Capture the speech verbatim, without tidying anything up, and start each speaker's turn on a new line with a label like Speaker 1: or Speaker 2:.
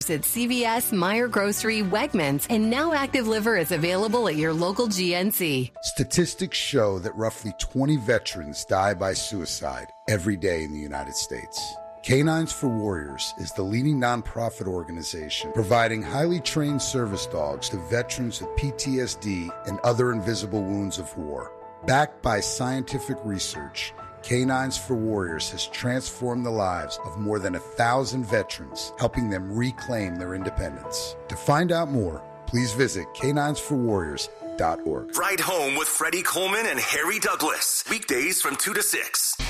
Speaker 1: at C V S, Meijer Grocery, Wegmans, and now Active Liver is available at your local G N C.
Speaker 2: Statistics show that roughly twenty veterans die by suicide every day in the United States. Canines for Warriors is the leading nonprofit organization providing highly trained service dogs to veterans with P T S D and other invisible wounds of war. Backed by scientific research, Canines for Warriors has transformed the lives of more than a thousand veterans, helping them reclaim their independence. To find out more, please visit canines for warriors dot org.
Speaker 3: Ride Home with Freddie Coleman and Harry Douglas. Weekdays from two to six.